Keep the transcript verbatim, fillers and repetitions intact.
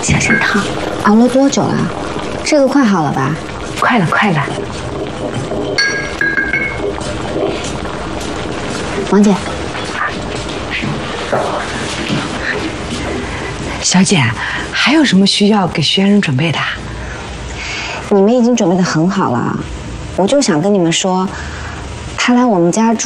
小心烫。 熬了多久了？这个快好了吧？ 快了，快了。 王姐， 小姐，还有什么需要给学员准备的？ 你们已经准备得很好了，我就想跟你们说，他来我们家住。